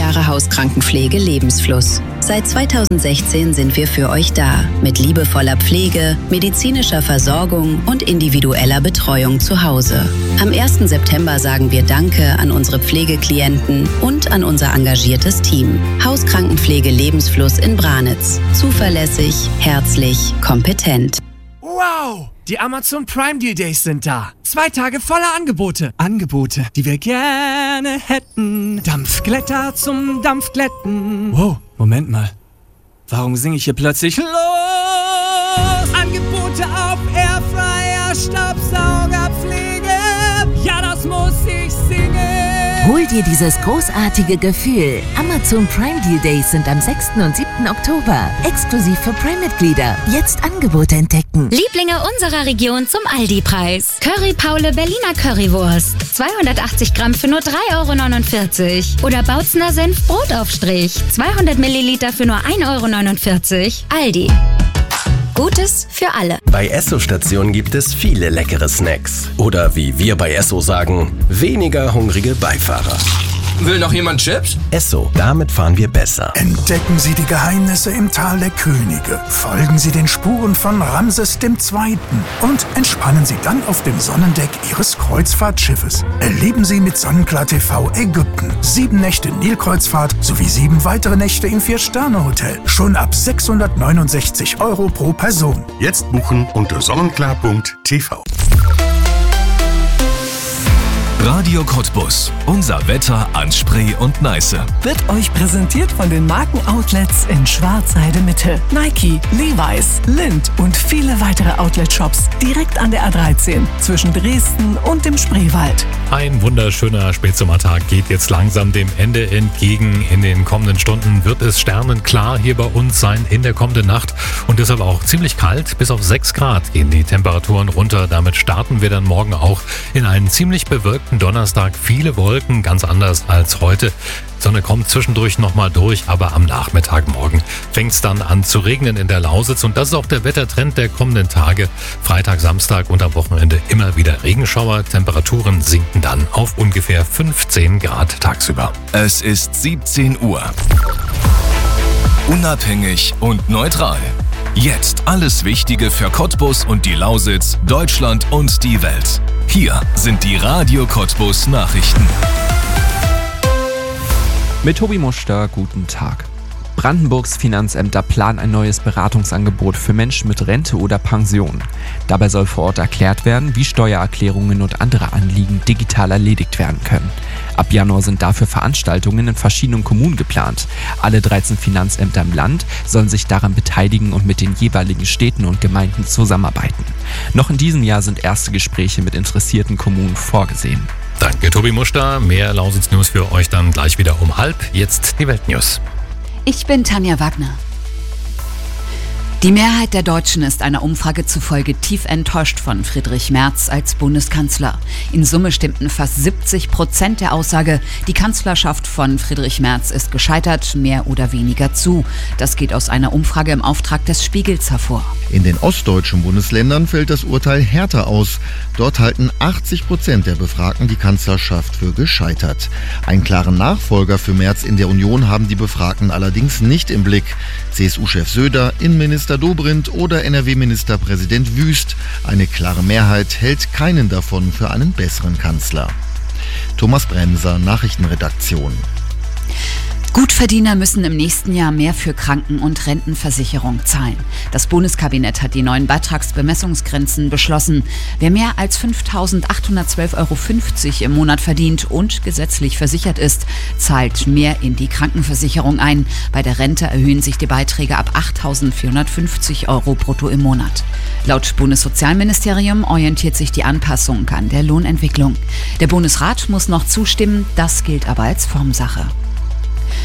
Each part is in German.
Jahre Hauskrankenpflege Lebensfluss. Seit 2016 sind wir für euch da. Mit liebevoller Pflege, medizinischer Versorgung und individueller Betreuung zu Hause. Am 1. September sagen wir Danke an unsere Pflegeklienten und an unser engagiertes Team. Hauskrankenpflege Lebensfluss in Branitz. Zuverlässig, herzlich, kompetent. Wow! Die Amazon Prime Deal Days sind da. 2 Tage voller Angebote. Angebote, die wir gerne hätten. Dampfglätter zum Dampfglätten. Wow, Moment mal. Warum singe ich hier plötzlich los? Angebote auf Airfryer, Staubsaugerpflege. Ja, das muss ich singen. Hol dir dieses großartige Gefühl. Amazon Prime Deal Days sind am 6. und 7. Oktober. Exklusiv für Prime-Mitglieder. Jetzt Angebote entdecken. Lieblinge unserer Region zum Aldi-Preis. Curry Paule Berliner Currywurst. 280 Gramm für nur 3,49 €. Oder Bautzner Senf Brotaufstrich. 200 Milliliter für nur 1,49 €. Aldi. Gutes für alle. Bei Esso-Stationen gibt es viele leckere Snacks. Oder wie wir bei Esso sagen, weniger hungrige Beifahrer. Will noch jemand Chips? Esso, damit fahren wir besser. Entdecken Sie die Geheimnisse im Tal der Könige. Folgen Sie den Spuren von Ramses II. Und entspannen Sie dann auf dem Sonnendeck Ihres Kreuzfahrtschiffes. Erleben Sie mit Sonnenklar TV Ägypten 7 Nächte Nilkreuzfahrt sowie 7 weitere Nächte im 4-Sterne-Hotel. Schon ab 669 € pro Person. Jetzt buchen unter sonnenklar.tv. Radio Cottbus. Unser Wetter an Spree und Neiße. Wird euch präsentiert von den Markenoutlets in Schwarzheide Mitte. Nike, Levi's, Lindt und viele weitere Outlet-Shops direkt an der A13 zwischen Dresden und dem Spreewald. Ein wunderschöner Spätsommertag geht jetzt langsam dem Ende entgegen. In den kommenden Stunden wird es sternenklar hier bei uns sein in der kommenden Nacht und deshalb auch ziemlich kalt. Bis auf 6 Grad gehen die Temperaturen runter. Damit starten wir dann morgen auch in einen ziemlich bewölkten Donnerstag. Viele Wolken, ganz anders als heute. Die Sonne kommt zwischendurch nochmal durch, aber am Nachmittag morgen fängt es dann an zu regnen in der Lausitz. Und das ist auch der Wettertrend der kommenden Tage. Freitag, Samstag und am Wochenende immer wieder Regenschauer. Temperaturen sinken dann auf ungefähr 15 Grad tagsüber. Es ist 17 Uhr. Unabhängig und neutral. Jetzt alles Wichtige für Cottbus und die Lausitz, Deutschland und die Welt. Hier sind die Radio Cottbus Nachrichten. Mit Tobi Muster, guten Tag. Brandenburgs Finanzämter planen ein neues Beratungsangebot für Menschen mit Rente oder Pension. Dabei soll vor Ort erklärt werden, wie Steuererklärungen und andere Anliegen digital erledigt werden können. Ab Januar sind dafür Veranstaltungen in verschiedenen Kommunen geplant. Alle 13 Finanzämter im Land sollen sich daran beteiligen und mit den jeweiligen Städten und Gemeinden zusammenarbeiten. Noch in diesem Jahr sind erste Gespräche mit interessierten Kommunen vorgesehen. Danke, Tobi Muster. Mehr Lausitz-News für euch dann gleich wieder um 12:30. Jetzt die Weltnews. Ich bin Tanja Wagner. Die Mehrheit der Deutschen ist einer Umfrage zufolge tief enttäuscht von Friedrich Merz als Bundeskanzler. In Summe stimmten fast 70% der Aussage, die Kanzlerschaft von Friedrich Merz ist gescheitert, mehr oder weniger zu. Das geht aus einer Umfrage im Auftrag des Spiegels hervor. In den ostdeutschen Bundesländern fällt das Urteil härter aus. Dort halten 80% der Befragten die Kanzlerschaft für gescheitert. Einen klaren Nachfolger für Merz in der Union haben die Befragten allerdings nicht im Blick. CSU-Chef Söder, Innenminister Dobrindt oder NRW-Ministerpräsident Wüst. Eine klare Mehrheit hält keinen davon für einen besseren Kanzler. Thomas Bremser, Nachrichtenredaktion. Gutverdiener müssen im nächsten Jahr mehr für Kranken- und Rentenversicherung zahlen. Das Bundeskabinett hat die neuen Beitragsbemessungsgrenzen beschlossen. Wer mehr als 5.812,50 € im Monat verdient und gesetzlich versichert ist, zahlt mehr in die Krankenversicherung ein. Bei der Rente erhöhen sich die Beiträge ab 8.450 € brutto im Monat. Laut Bundessozialministerium orientiert sich die Anpassung an der Lohnentwicklung. Der Bundesrat muss noch zustimmen, das gilt aber als Formsache.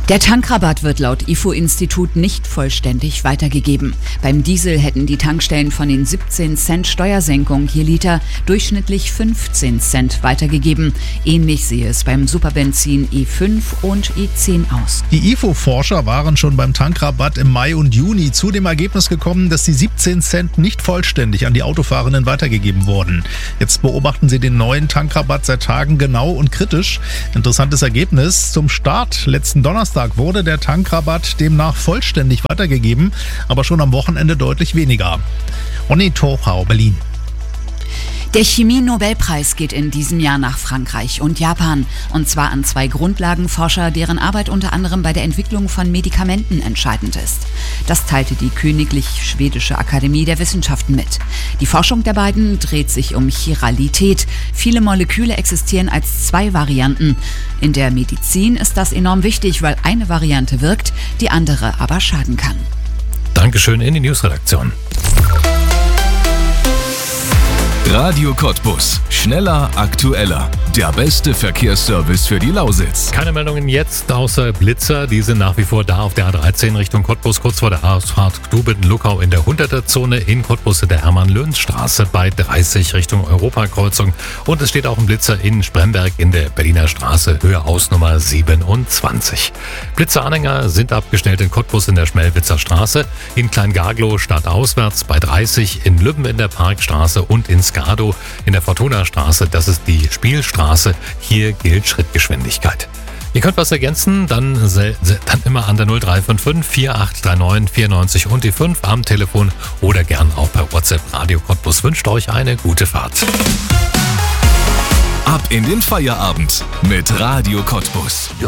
Der Tankrabatt wird laut IFO-Institut nicht vollständig weitergegeben. Beim Diesel hätten die Tankstellen von den 17 Cent Steuersenkung je Liter durchschnittlich 15 Cent weitergegeben. Ähnlich sehe es beim Superbenzin E5 und E10 aus. Die IFO-Forscher waren schon beim Tankrabatt im Mai und Juni zu dem Ergebnis gekommen, dass die 17 Cent nicht vollständig an die Autofahrenden weitergegeben wurden. Jetzt beobachten sie den neuen Tankrabatt seit Tagen genau und kritisch. Interessantes Ergebnis. Zum Start letzten Donnerstag wurde der Tankrabatt demnach vollständig weitergegeben, aber schon am Wochenende deutlich weniger. Ronny Tochau, Berlin. Der Chemie-Nobelpreis geht in diesem Jahr nach Frankreich und Japan. Und zwar an 2 Grundlagenforscher, deren Arbeit unter anderem bei der Entwicklung von Medikamenten entscheidend ist. Das teilte die Königlich Schwedische Akademie der Wissenschaften mit. Die Forschung der beiden dreht sich um Chiralität. Viele Moleküle existieren als 2 Varianten. In der Medizin ist das enorm wichtig, weil eine Variante wirkt, die andere aber schaden kann. Dankeschön in die Newsredaktion. Radio Cottbus. Schneller, aktueller. Der beste Verkehrsservice für die Lausitz. Keine Meldungen jetzt außer Blitzer. Die sind nach wie vor da auf der A13 Richtung Cottbus, kurz vor der Ausfahrt Gdubitz-Luckau in der 100er-Zone. In Cottbus in der Hermann-Löns-Straße bei 30 Richtung Europakreuzung. Und es steht auch ein Blitzer in Spremberg in der Berliner Straße, Höhe Ausnummer 27. Blitzeranhänger sind abgestellt in Cottbus in der Schmelwitzer Straße, in Kleingaglow stadtauswärts bei 30, in Lübben in der Parkstraße und in Skado in der Fortuna-Straße. Das ist die Spielstraße. Hier gilt Schrittgeschwindigkeit. Ihr könnt was ergänzen, dann immer an der 0355 4839 94 und die 5 am Telefon oder gern auch per WhatsApp. Radio Cottbus wünscht euch eine gute Fahrt. Ab in den Feierabend mit Radio Cottbus. Ja,